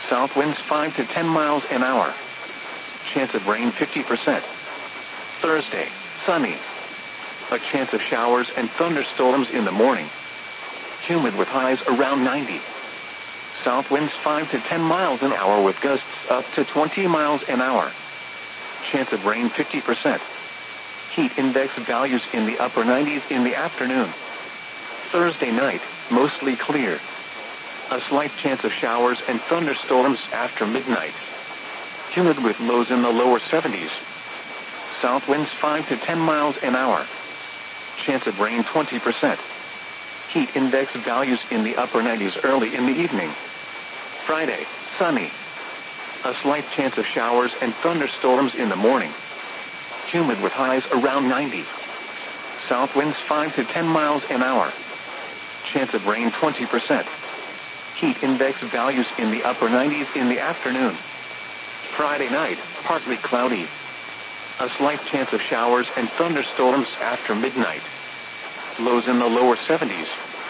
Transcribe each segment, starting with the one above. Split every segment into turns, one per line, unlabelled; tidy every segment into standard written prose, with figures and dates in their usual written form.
South winds 5 to 10 miles an hour. Chance of rain 50%. Thursday, sunny. A chance of showers and thunderstorms in the morning. Humid with highs around 90. South winds 5 to 10 miles an hour with gusts up to 20 miles an hour. Chance of rain 50%. Heat index values in the upper 90s in the afternoon. Thursday night, mostly clear. A slight chance of showers and thunderstorms after midnight. Humid with lows in the lower 70s. South winds 5 to 10 miles an hour. Chance of rain 20%. Heat index values in the upper 90s early in the evening. Friday, sunny. A slight chance of showers and thunderstorms in the morning. Humid with highs around 90. South winds 5 to 10 miles an hour. Chance of rain 20%. Heat index values in the upper 90s in the afternoon. Friday night, partly cloudy. A slight chance of showers and thunderstorms after midnight. Lows in the lower 70s.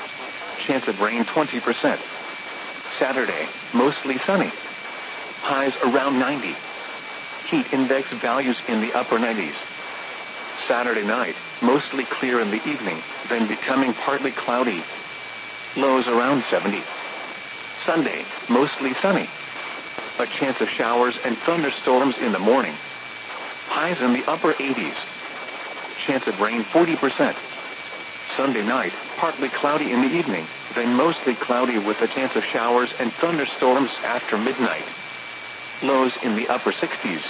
Chance of rain 20%. Saturday, mostly sunny. Highs around 90. Heat index values in the upper 90s. Saturday night, mostly clear in the evening, then becoming partly cloudy. Lows around 70. Sunday, mostly sunny. A chance of showers and thunderstorms in the morning. Highs in the upper 80s. Chance of rain 40%. Sunday night, partly cloudy in the evening, then mostly cloudy with a chance of showers and thunderstorms after midnight. Lows in the upper 60s.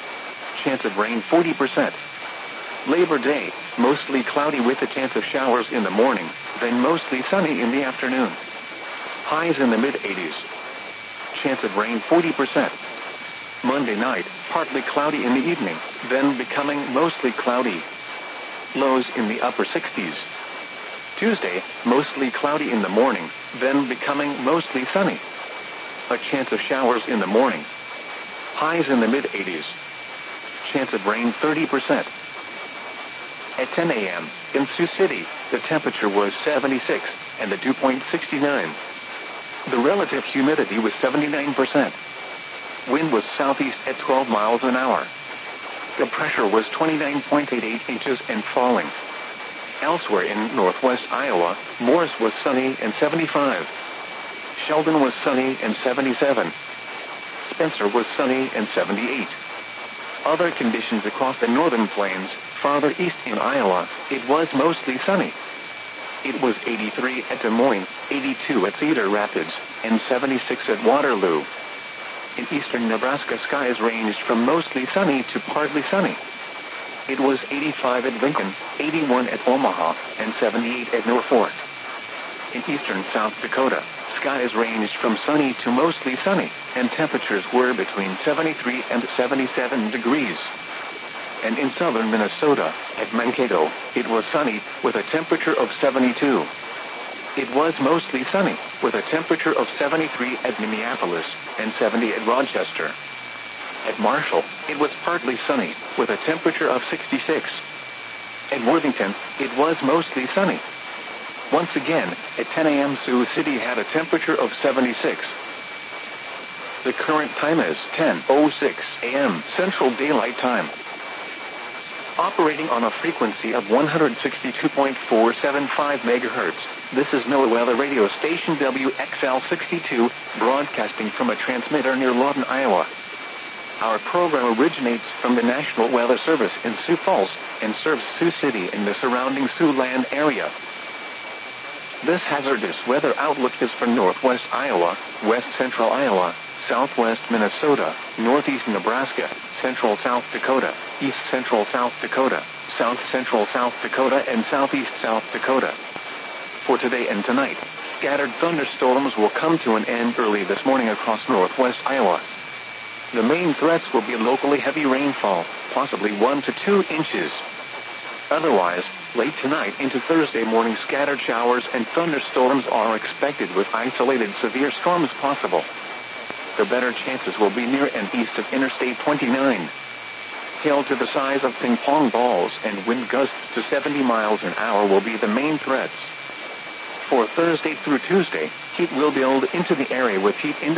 Chance of rain 40%. Labor Day, mostly cloudy with a chance of showers in the morning, then mostly sunny in the afternoon. Highs in the mid-80s. Chance of rain 40%. Monday night, partly cloudy in the evening, then becoming mostly cloudy. Lows in the upper 60s. Tuesday, mostly cloudy in the morning, then becoming mostly sunny. A chance of showers in the morning. Highs in the mid-80s. Chance of rain 30%. At 10 a.m., in Sioux City, the temperature was 76, and the dew point 69. The relative humidity was 79%. Wind was southeast at 12 miles an hour. The pressure was 29.88 inches and falling. Elsewhere in northwest Iowa, Morris was sunny and 75. Sheldon was sunny and 77. Spencer was sunny and 78. Other conditions across the northern plains, farther east in Iowa, it was mostly sunny. It was 83 at Des Moines, 82 at Cedar Rapids, and 76 at Waterloo. In eastern Nebraska, skies ranged from mostly sunny to partly sunny. It was 85 at Lincoln, 81 at Omaha, and 78 at Norfolk. In eastern South Dakota, skies ranged from sunny to mostly sunny, and temperatures were between 73 and 77 degrees. And in southern Minnesota, at Mankato, it was sunny, with a temperature of 72. It was mostly sunny, with a temperature of 73 at Minneapolis, and 70 at Rochester. At Marshall, it was partly sunny, with a temperature of 66. At Worthington, it was mostly sunny. Once again, at 10 a.m. Sioux City had a temperature of 76. The current time is 10:06 a.m. Central Daylight Time. Operating on a frequency of 162.475 megahertz, this is NOAA Weather Radio Station WXL62, broadcasting from a transmitter near Lawton, Iowa. Our program originates from the National Weather Service in Sioux Falls and serves Sioux City and the surrounding Siouxland area. This hazardous weather outlook is for northwest Iowa, west central Iowa, southwest Minnesota, northeast Nebraska, central South Dakota, east central South Dakota, south central South Dakota, and southeast South Dakota. For today and tonight, scattered thunderstorms will come to an end early this morning across northwest Iowa. The main threats will be locally heavy rainfall, possibly 1 to 2 inches. Otherwise, late tonight into Thursday morning, scattered showers and thunderstorms are expected with isolated severe storms possible. The better chances will be near and east of Interstate 29. Hail to the size of ping-pong balls and wind gusts to 70 miles an hour will be the main threats. For Thursday through Tuesday, heat will build into the area with heat index